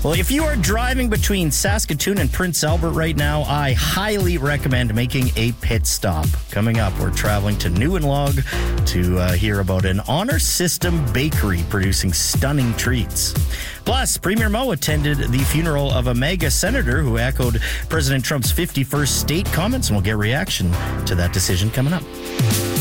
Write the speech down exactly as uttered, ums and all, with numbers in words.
Well, if you are driving between Saskatoon and Prince Albert right now, I highly recommend making a pit stop. Coming up, we're traveling to Newenlog to uh, hear about an honor system bakery producing stunning treats. Plus, Premier Moe attended the funeral of a MAGA senator who echoed President Trump's fifty-first state comments, and we'll get reaction to that decision coming up.